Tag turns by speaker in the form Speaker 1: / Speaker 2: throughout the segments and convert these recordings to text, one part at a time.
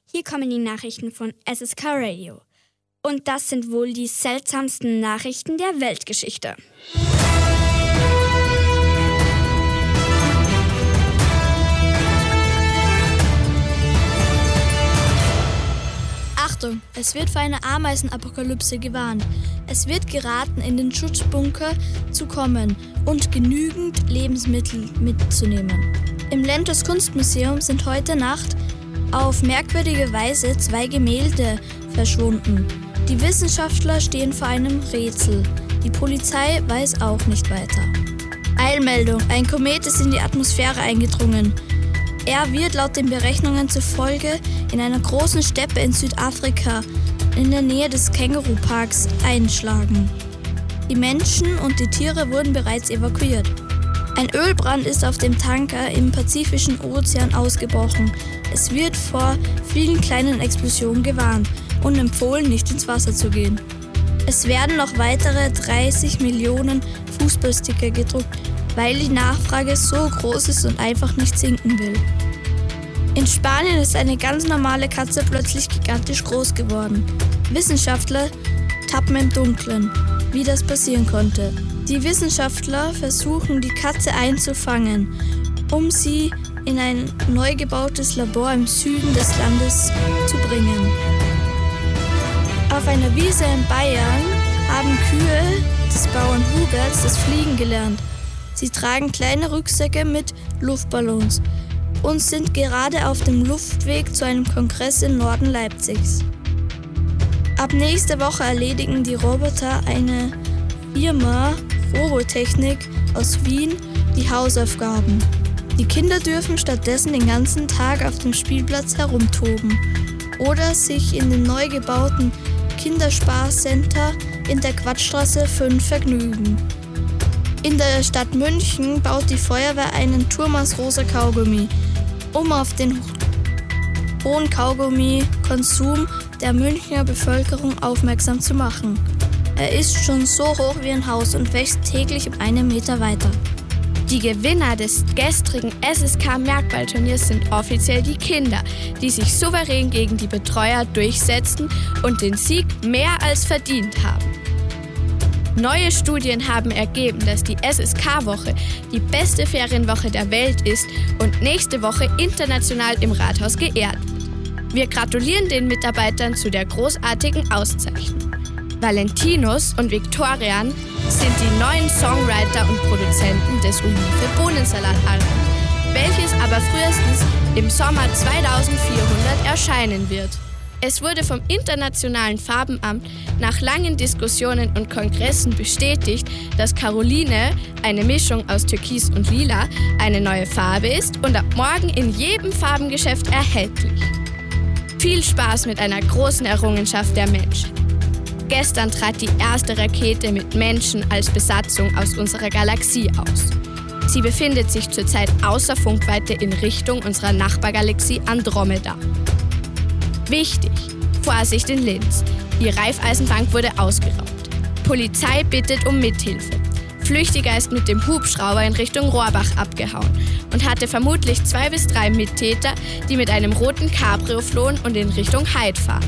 Speaker 1: Hier kommen die Nachrichten von SSK Radio. Und das sind wohl die seltsamsten Nachrichten der Weltgeschichte.
Speaker 2: Achtung, es wird vor einer Ameisenapokalypse gewarnt. Es wird geraten, in den Schutzbunker zu kommen und genügend Lebensmittel mitzunehmen. Im Lentos Kunstmuseum sind heute Nacht auf merkwürdige Weise 2 Gemälde verschwunden. Die Wissenschaftler stehen vor einem Rätsel. Die Polizei weiß auch nicht weiter. Eilmeldung: Ein Komet ist in die Atmosphäre eingedrungen. Er wird laut den Berechnungen zufolge in einer großen Steppe in Südafrika in der Nähe des Känguru-Parks einschlagen. Die Menschen und die Tiere wurden bereits evakuiert. Ein Ölbrand ist auf dem Tanker im Pazifischen Ozean ausgebrochen. Es wird vor vielen kleinen Explosionen gewarnt und empfohlen, nicht ins Wasser zu gehen. Es werden noch weitere 30 Millionen Fußballsticker gedruckt, weil die Nachfrage so groß ist und einfach nicht sinken will. In Spanien ist eine ganz normale Katze plötzlich gigantisch groß geworden. Wissenschaftler tappen im Dunkeln, wie das passieren konnte. Die Wissenschaftler versuchen, die Katze einzufangen, um sie in ein neu gebautes Labor im Süden des Landes zu bringen. Auf einer Wiese in Bayern haben Kühe des Bauern Huberts das Fliegen gelernt. Sie tragen kleine Rucksäcke mit Luftballons und sind gerade auf dem Luftweg zu einem Kongress im Norden Leipzigs. Ab nächster Woche erledigen die Roboter einer Firma Robotechnik aus Wien die Hausaufgaben. Die Kinder dürfen stattdessen den ganzen Tag auf dem Spielplatz herumtoben oder sich in dem neu gebauten Kinderspaßcenter in der Quadstraße 5 vergnügen. In der Stadt München baut die Feuerwehr einen Turm aus rosa Kaugummi, um auf den hohen Kaugummi-Konsum der Münchner Bevölkerung aufmerksam zu machen. Er ist schon so hoch wie ein Haus und wächst täglich um 1 Meter weiter.
Speaker 3: Die Gewinner des gestrigen SSK-Merkballturniers sind offiziell die Kinder, die sich souverän gegen die Betreuer durchsetzten und den Sieg mehr als verdient haben. Neue Studien haben ergeben, dass die SSK-Woche die beste Ferienwoche der Welt ist und nächste Woche international im Rathaus geehrt wird. Wir gratulieren den Mitarbeitern zu der großartigen Auszeichnung. Valentinus und Victorian sind die neuen Songwriter und Produzenten des Olive-Bohnensalat-Albums, welches aber frühestens im Sommer 2400 erscheinen wird. Es wurde vom Internationalen Farbenamt nach langen Diskussionen und Kongressen bestätigt, dass Caroline, eine Mischung aus Türkis und Lila, eine neue Farbe ist und ab morgen in jedem Farbengeschäft erhältlich. Viel Spaß mit einer großen Errungenschaft der Menschheit. Gestern trat die erste Rakete mit Menschen als Besatzung aus unserer Galaxie aus. Sie befindet sich zurzeit außer Funkweite in Richtung unserer Nachbargalaxie Andromeda. Wichtig: Vorsicht in Linz. Die Raiffeisenbank wurde ausgeraubt. Polizei bittet um Mithilfe. Flüchtiger ist mit dem Hubschrauber in Richtung Rohrbach abgehauen und hatte vermutlich 2 bis 3 Mittäter, die mit einem roten Cabrio flohen und in Richtung Heid fahren.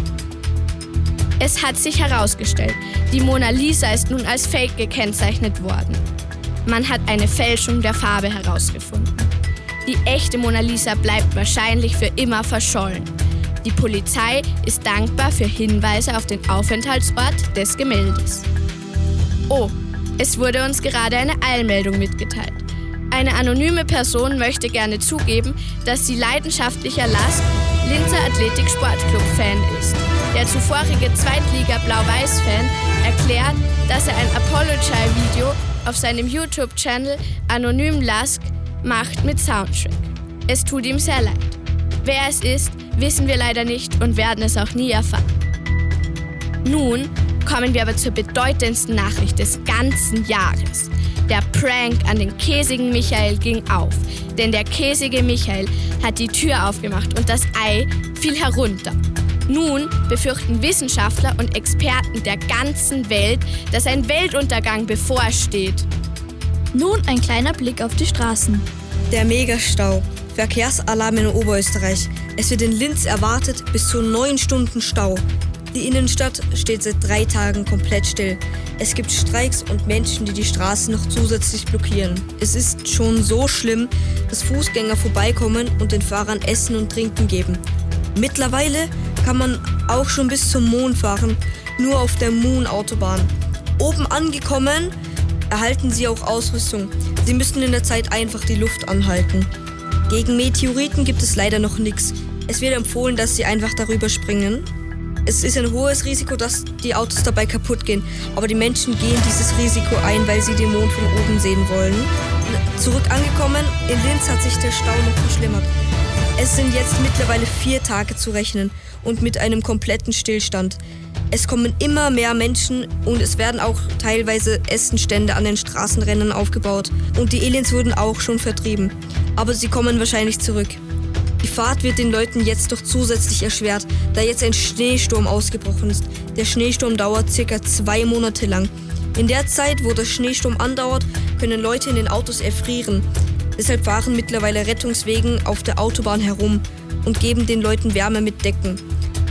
Speaker 3: Es hat sich herausgestellt, die Mona Lisa ist nun als Fake gekennzeichnet worden. Man hat eine Fälschung der Farbe herausgefunden. Die echte Mona Lisa bleibt wahrscheinlich für immer verschollen. Die Polizei ist dankbar für Hinweise auf den Aufenthaltsort des Gemäldes. Oh, es wurde uns gerade eine Eilmeldung mitgeteilt. Eine anonyme Person möchte gerne zugeben, dass sie leidenschaftlicher Lask Linzer Athletik-Sportclub-Fan ist. Der zuvorige Zweitliga-Blau-Weiß-Fan erklärt, dass er ein Apology-Video auf seinem YouTube-Channel Anonym Lask macht mit Soundtrack. Es tut ihm sehr leid. Wer es ist, wissen wir leider nicht und werden es auch nie erfahren. Nun kommen wir aber zur bedeutendsten Nachricht des ganzen Jahres. Der Prank an den käsigen Michael ging auf, denn der käsige Michael hat die Tür aufgemacht und das Ei fiel herunter. Nun befürchten Wissenschaftler und Experten der ganzen Welt, dass ein Weltuntergang bevorsteht.
Speaker 2: Nun ein kleiner Blick auf die Straßen.
Speaker 4: Der Megastau. Verkehrsalarm in Oberösterreich. Es wird in Linz erwartet bis zu 9 Stunden Stau. Die Innenstadt steht seit 3 Tagen komplett still. Es gibt Streiks und Menschen, die die Straßen noch zusätzlich blockieren. Es ist schon so schlimm, dass Fußgänger vorbeikommen und den Fahrern Essen und Trinken geben. Mittlerweile kann man auch schon bis zum Mond fahren, nur auf der Moon-Autobahn. Oben angekommen, erhalten sie auch Ausrüstung. Sie müssen in der Zeit einfach die Luft anhalten. Gegen Meteoriten gibt es leider noch nichts. Es wird empfohlen, dass sie einfach darüber springen. Es ist ein hohes Risiko, dass die Autos dabei kaputt gehen. Aber die Menschen gehen dieses Risiko ein, weil sie den Mond von oben sehen wollen. Zurück angekommen, in Linz hat sich der Stau noch verschlimmert. Es sind jetzt mittlerweile 4 Tage zu rechnen und mit einem kompletten Stillstand. Es kommen immer mehr Menschen und es werden auch teilweise Essenstände an den Straßenrändern aufgebaut. Und die Aliens wurden auch schon vertrieben. Aber sie kommen wahrscheinlich zurück. Die Fahrt wird den Leuten jetzt doch zusätzlich erschwert, da jetzt ein Schneesturm ausgebrochen ist. Der Schneesturm dauert ca. 2 Monate lang. In der Zeit, wo der Schneesturm andauert, können Leute in den Autos erfrieren. Deshalb fahren mittlerweile Rettungswegen auf der Autobahn herum und geben den Leuten Wärme mit Decken.